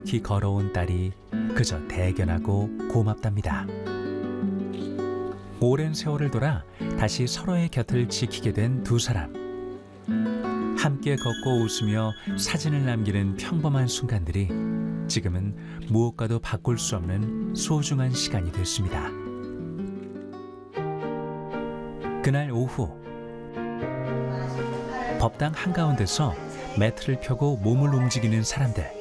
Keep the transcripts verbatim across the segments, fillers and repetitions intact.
기 걸어온 딸이 그저 대견하고 고맙답니다. 오랜 세월을 돌아 다시 서로의 곁을 지키게 된 두 사람. 함께 걷고 웃으며 사진을 남기는 평범한 순간들이 지금은 무엇과도 바꿀 수 없는 소중한 시간이 됐습니다. 그날 오후 법당 한가운데서 매트를 펴고 몸을 움직이는 사람들.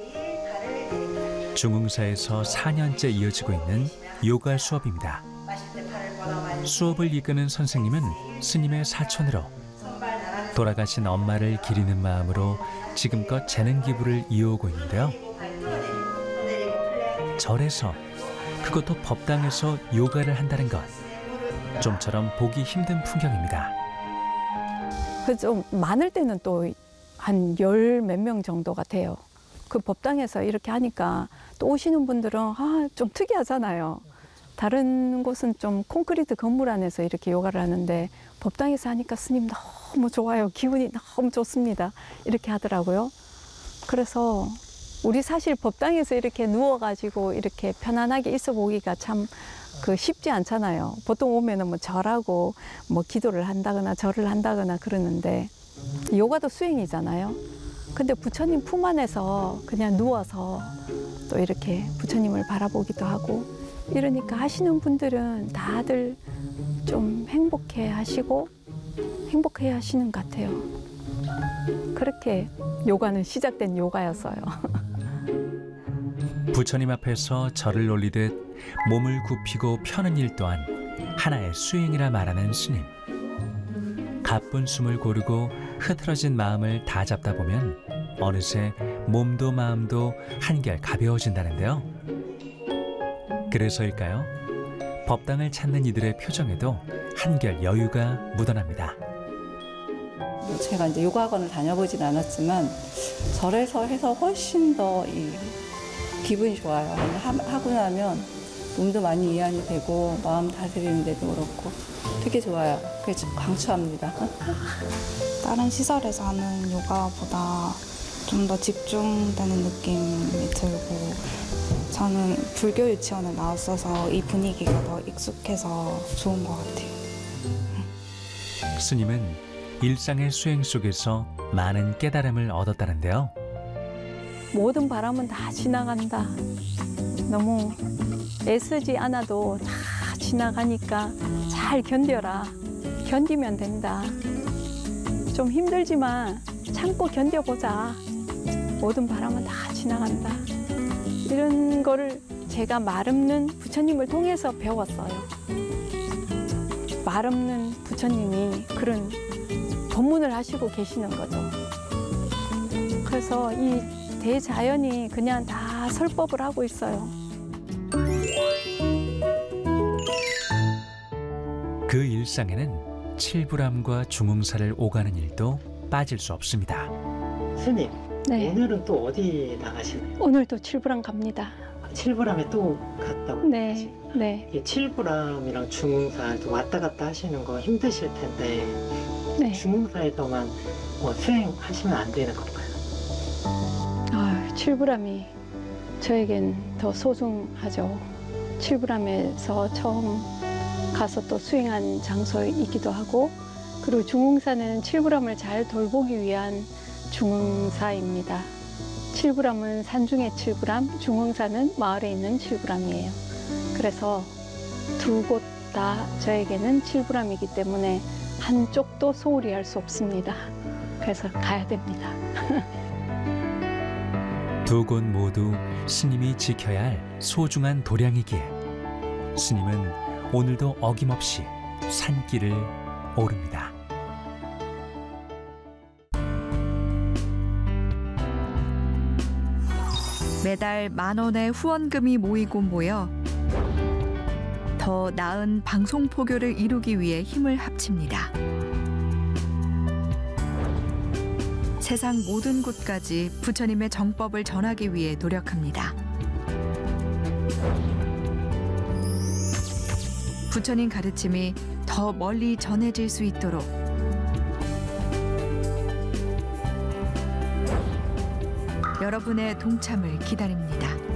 중흥사에서 사 년째 이어지고 있는 요가 수업입니다. 수업을 이끄는 선생님은 스님의 사촌으로 돌아가신 엄마를 기리는 마음으로 지금껏 재능 기부를 이어오고 있는데요. 절에서, 그것도 법당에서 요가를 한다는 것, 좀처럼 보기 힘든 풍경입니다. 그 좀 많을 때는 또 한 열 몇 명 정도가 돼요. 그 법당에서 이렇게 하니까 또 오시는 분들은 아, 좀 특이하잖아요. 다른 곳은 좀 콘크리트 건물 안에서 이렇게 요가를 하는데 법당에서 하니까 스님 너무 좋아요. 기분이 너무 좋습니다. 이렇게 하더라고요. 그래서 우리 사실 법당에서 이렇게 누워가지고 이렇게 편안하게 있어 보기가 참 그 쉽지 않잖아요. 보통 오면은 뭐 절하고 뭐 기도를 한다거나 절을 한다거나 그러는데 요가도 수행이잖아요. 근데 부처님 품 안에서 그냥 누워서 또 이렇게 부처님을 바라보기도 하고 이러니까 하시는 분들은 다들 좀 행복해 하시고 행복해 하시는 것 같아요. 그렇게 요가는 시작된 요가였어요. 부처님 앞에서 절을 올리듯 몸을 굽히고 펴는 일 또한 하나의 수행이라 말하는 스님. 가쁜 숨을 고르고 흐트러진 마음을 다 잡다 보면 어느새 몸도 마음도 한결 가벼워진다는데요. 그래서일까요? 법당을 찾는 이들의 표정에도 한결 여유가 묻어납니다. 제가 이제 요가학원을 다녀보진 않았지만 절에서 해서 훨씬 더 이 기분이 좋아요. 하고 나면 몸도 많이 이완이 되고 마음 다스리는 데도 그렇고 되게 좋아요. 그래서 강추합니다. 다른 시설에서 하는 요가보다 좀 더 집중되는 느낌이 들고 저는 불교 유치원에 나왔어서 이 분위기가 더 익숙해서 좋은 것 같아요. 스님은 일상의 수행 속에서 많은 깨달음을 얻었다는데요. 모든 바람은 다 지나간다. 너무 애쓰지 않아도 다 지나가니까 잘 견뎌라. 견디면 된다. 좀 힘들지만 참고 견뎌보자. 모든 바람은 다 지나간다. 이런 거를 제가 말 없는 부처님을 통해서 배웠어요. 말 없는 부처님이 그런 법문을 하시고 계시는 거죠. 그래서 이 대자연이 그냥 다 설법을 하고 있어요. 그 일상에는 칠불암과 중흥사를 오가는 일도 빠질 수 없습니다. 스님, 네. 오늘은 또 어디 나가시나요? 오늘도 칠불암 갑니다. 칠불암에 또 갔다고 네, 하시나요? 네. 이 칠불암이랑 중흥사 또 왔다 갔다 하시는 거 힘드실 텐데 네. 중흥사에서만 뭐 수행하시면 안 되는 건가요? 아, 칠불암이 저에겐 더 소중하죠. 칠불암에서 처음 가서 또 수행한 장소이기도 하고, 그리고 중흥사는 칠불암을 잘 돌보기 위한 중흥사입니다. 칠불암은 산중의 칠불암, 중흥사는 마을에 있는 칠불암이에요. 그래서 두 곳 다 저에게는 칠불암이기 때문에 한쪽도 소홀히 할 수 없습니다. 그래서 가야 됩니다. 두 곳 모두 스님이 지켜야 할 소중한 도량이기에 스님은 오늘도 어김없이 산길을 오릅니다. 매달 만 원의 후원금이 모이고 모여 더 나은 방송 포교를 이루기 위해 힘을 합칩니다. 세상 모든 곳까지 부처님의 정법을 전하기 위해 노력합니다. 부처님 가르침이 더 멀리 전해질 수 있도록 여러분의 동참을 기다립니다.